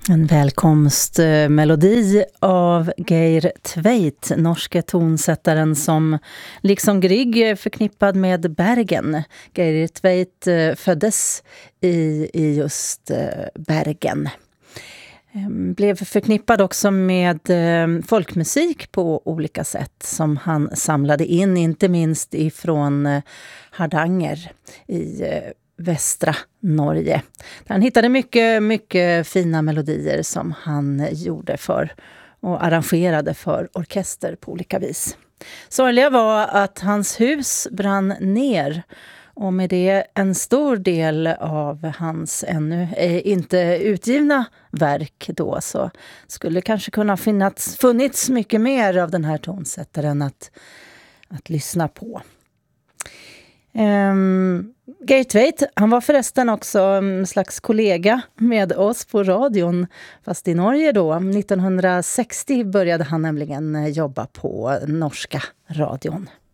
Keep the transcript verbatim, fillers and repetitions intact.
En välkomstmelodi av Geir Tveit, norske tonsättaren som liksom Grieg är förknippad med Bergen. Geir Tveit föddes i, i just Bergen. Blev förknippad också med folkmusik på olika sätt som han samlade in, inte minst ifrån Hardanger i västra Norge. Han hittade mycket, mycket fina melodier som han gjorde för och arrangerade för orkester på olika vis. Sorgliga var att hans hus brann ner och med det en stor del av hans ännu inte utgivna verk då, så skulle kanske kunna finnas, funnits mycket mer av den här tonsättaren att, att lyssna på. Um, Geir Tveit, han var förresten också en slags kollega med oss på radion, fast i Norge då. nittonhundrasextio började han nämligen jobba på norska radion.